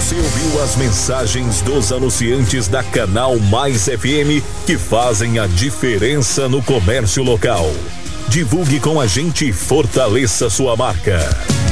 Você ouviu as mensagens dos anunciantes da Canal Mais FM que fazem a diferença no comércio local. Divulgue com a gente e fortaleça sua marca.